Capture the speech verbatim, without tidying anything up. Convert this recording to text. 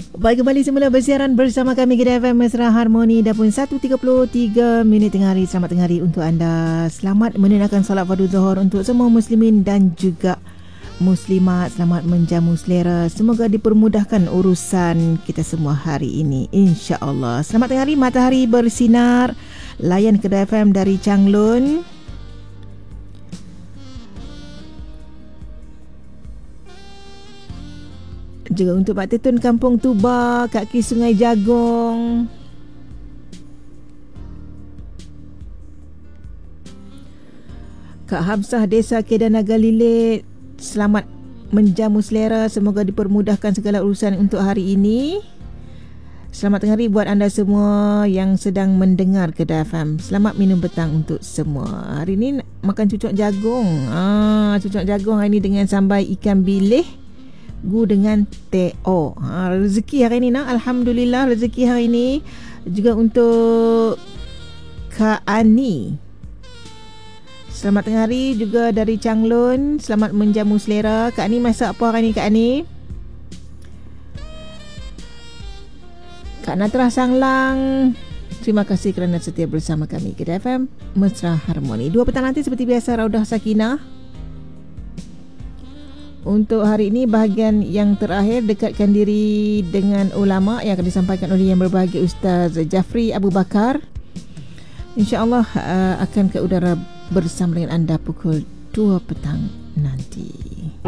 Baik, kembali semula bersiaran bersama kami Kedah F M Mesra Harmoni. Dah pun satu tiga puluh tiga minit tengah hari. Selamat tengah hari untuk anda. Selamat menunaikan solat fardu zuhur untuk semua muslimin dan juga muslimat. Selamat menjamu selera. Semoga dipermudahkan urusan kita semua hari ini, insya-Allah. Selamat tengah hari. Matahari bersinar. Layan Kedah F M dari Changlun. Juga untuk Pak Tetun Kampung Tuba, kaki Sungai Jagong. Kak Hamsah Desa Kedah Naga Lilit, selamat menjamu selera. Semoga dipermudahkan segala urusan untuk hari ini. Selamat tengah hari buat anda semua yang sedang mendengar Kedah F M. Selamat minum petang untuk semua. Hari ini makan cucuk jagung. Ah, cucuk jagung hari ini dengan sambal ikan bilis gu dengan teh-o. Ha, rezeki hari ini nak. Alhamdulillah rezeki hari ini. Juga untuk Kak Ani. Selamat tengah hari juga dari Changlun. Selamat menjamu selera. Kak Ani masak apa hari ini Kak Ani? Kak Natrah Sanglang, terima kasih kerana setia bersama kami Kedah F M Mesra Harmoni. Dua petang nanti seperti biasa Raudah Sakinah. Untuk hari ini bahagian yang terakhir, dekatkan diri dengan ulama, yang akan disampaikan oleh yang berbahagia Ustaz Jafri Abu Bakar. InsyaAllah uh, akan ke udara bersama dengan anda pukul dua petang nanti.